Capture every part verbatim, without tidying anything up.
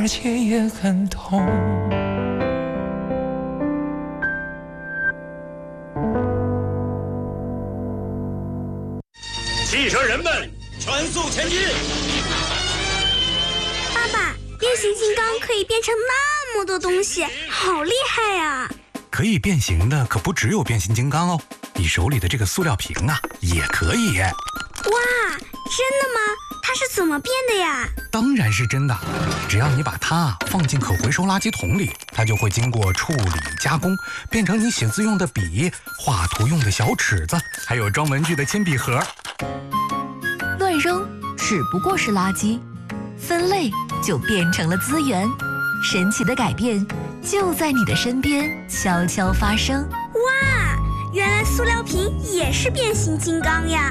而且也很痛。 汽车人们，全速前进！ 爸爸，变形金刚可以变成那么多东西，好厉害呀！ 可以变形的可不只有变形金刚哦，你手里的这个塑料瓶啊，也可以。 哇，真的吗？它是怎么变的呀？ 当然是真的，只要你把它放进可回收垃圾桶里，它就会经过处理加工，变成你写字用的笔、画图用的小尺子，还有装文具的铅笔盒。 乱扔只不过是垃圾，分类就变成了资源。神奇的改变就在你的身边悄悄发生。 哇，原来塑料瓶也是变形金刚呀！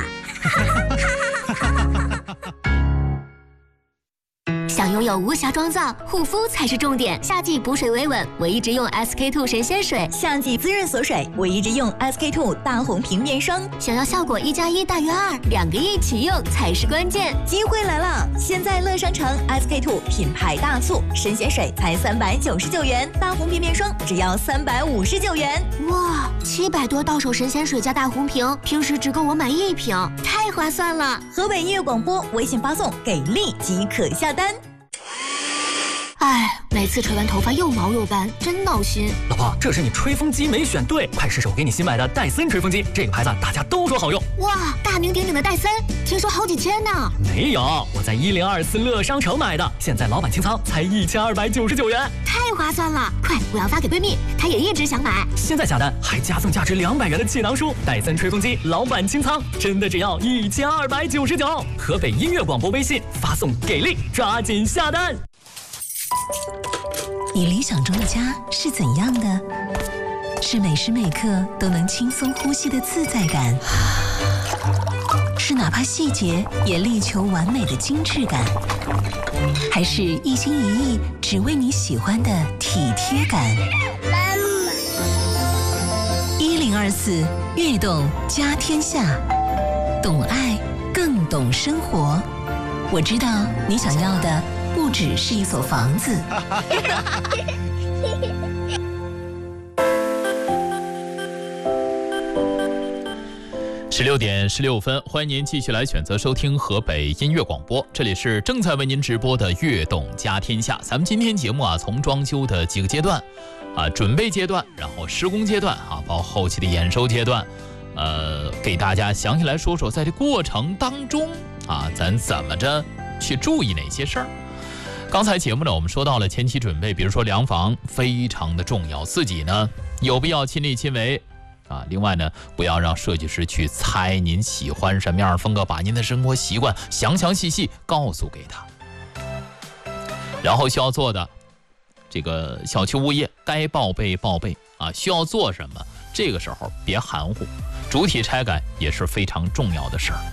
想拥有无瑕妆造，护肤才是重点。夏季补水维稳，我一直用 S K two 神仙水； 夏季滋润锁水，我一直用 S K two 大红瓶面霜。 想要效果一加一大于二，两个一起用才是关键。 机会来了！现在乐商城 S K two 品牌大促，神仙水才三百九十九元，大红瓶面霜只要三百五十九元。 哇，七百多到手神仙水加大红瓶，平时只够我买一瓶，太划算了！ 河北音乐广播微信发送给力即可下单。 哎，每次吹完头发又毛又斑，真闹心。 老婆，这是你吹风机没选对，快试试我给你新买的戴森吹风机，这个牌子大家都说好用。 哇，大名鼎鼎的戴森，听说好几千呢。 没有，我在一零二四乐商城买的，现在老板清仓才一千二百九十九元， 太划算了！快，我要发给闺蜜，她也一直想买。 现在下单还加赠价值两百元的气囊书，戴森吹风机老板清仓，真的只要一千二百九十九。河北音乐广播微信发送给力，抓紧下单。 你理想中的家是怎样的？是每时每刻都能轻松呼吸的自在感，是哪怕细节也力求完美的精致感，还是一心一意只为你喜欢的体贴感？一零二四悦动家天下，懂爱更懂生活。我知道你想要的不只是一所房子。 十六点十六分，欢迎您继续来选择收听河北音乐广播，这里是正在为您直播的悦动家天下。咱们今天节目啊，从装修的几个阶段啊，准备阶段，然后施工阶段啊，包括后期的验收阶段，呃，给大家详细来说说，在这过程当中啊，咱怎么着去注意哪些事儿。刚才节目呢，我们说到了前期准备，比如说量房非常的重要，自己呢有必要亲力亲为啊。另外呢，不要让设计师去猜您喜欢什么样的风格，把您的生活习惯详详细细告诉给他。然后需要做的，这个小区物业该报备报备啊，需要做什么，这个时候别含糊。主体拆改也是非常重要的事儿。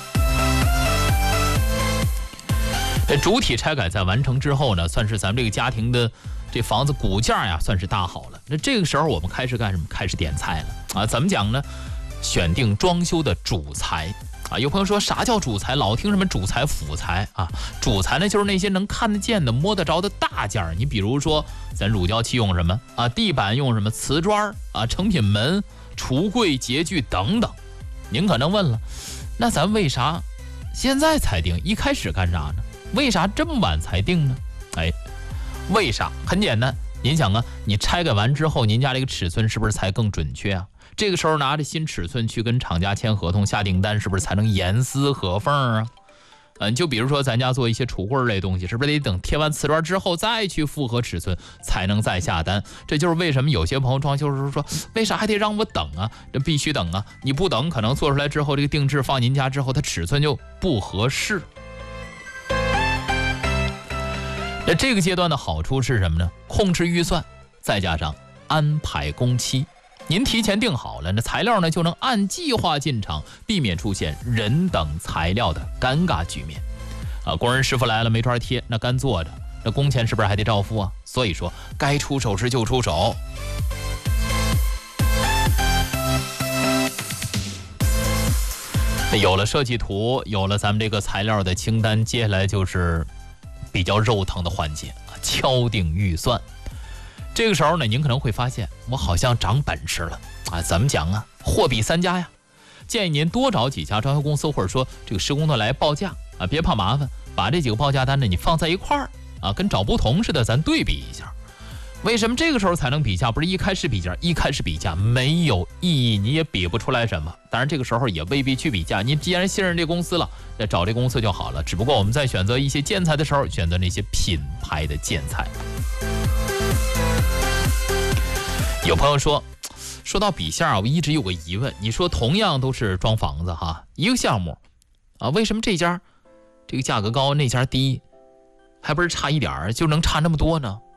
这主体拆改在完成之后呢，算是咱们这个家庭的这房子骨架呀，算是搭好了。那这个时候我们开始干什么？开始点菜了啊！怎么讲呢？选定装修的主材啊。有朋友说啥叫主材？老听什么主材、辅材啊？主材呢，就是那些能看得见的、摸得着的大件儿。你比如说，咱乳胶漆用什么啊？地板用什么？瓷砖啊？成品门、橱柜、洁具等等。您可能问了，那咱为啥现在才定？一开始干啥呢？为啥这么晚才定呢？哎，为啥？很简单，您想啊，你拆改完之后，您家这个尺寸是不是才更准确啊？这个时候拿着新尺寸去跟厂家签合同下订单，是不是才能严丝合缝啊？嗯，就比如说咱家做一些橱柜类东西，是不是得等贴完瓷砖之后再去复合尺寸，才能再下单？这就是为什么有些朋友装修时候说，为啥还得让我等啊？这必须等啊！你不等，可能做出来之后，这个定制放您家之后，它尺寸就不合适。那这个阶段的好处是什么呢？控制预算，再加上安排工期。您提前定好了，那材料呢就能按计划进场，避免出现人等材料的尴尬局面。啊，工人师傅来了没法贴，那干坐着，那工钱是不是还得照付啊？所以说，该出手时就出手。有了设计图，有了咱们这个材料的清单，接下来就是比较肉疼的环节啊， 敲定预算。这个时候呢，您可能会发现我好像长本事了啊！怎么讲啊？货比三家呀。建议您多找几家装修公司，或者说这个施工队来报价啊，别怕麻烦，把这几个报价单呢你放在一块儿啊，跟找不同似的，咱对比一下。为什么这个时候才能比价？不是一开始比价，一开始比价没有意义，你也比不出来什么。当然这个时候也未必去比价，你既然信任这公司了，那找这公司就好了。只不过我们在选择一些建材的时候，选择那些品牌的建材。有朋友说，说到比价，我一直有个疑问，你说同样都是装房子哈，一个项目啊，为什么这家这个价格高，那家低，还不是差一点儿就能差那么多呢？